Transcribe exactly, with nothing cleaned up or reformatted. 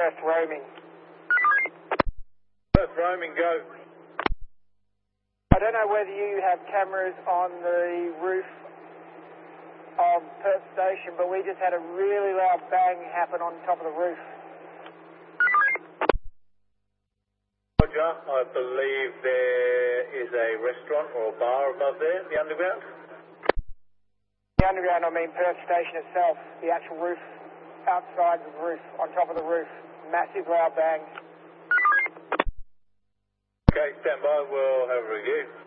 Perth roaming. Perth roaming, go. I don't know whether you have cameras on the roof of Perth Station, but we just had a really loud bang happen on top of the roof. Roger, I believe there is a restaurant or a bar above there, the underground. The underground, I mean Perth Station itself, the actual roof, outside the roof, on top of the roof. Massive loud bang. Okay, stand by, we'll have a review.